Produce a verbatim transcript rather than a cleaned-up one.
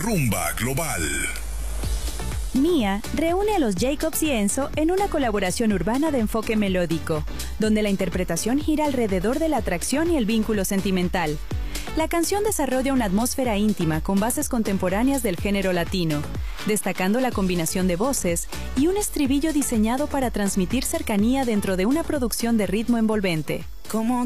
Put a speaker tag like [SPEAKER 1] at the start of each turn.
[SPEAKER 1] Rumba Global.
[SPEAKER 2] Mía reúne a los Jacobs y Enzo en una colaboración urbana de enfoque melódico, donde la interpretación gira alrededor de la atracción y el vínculo sentimental. La canción desarrolla una atmósfera íntima con bases contemporáneas del género latino, destacando la combinación de voces y un estribillo diseñado para transmitir cercanía dentro de una producción de ritmo envolvente.
[SPEAKER 3] Como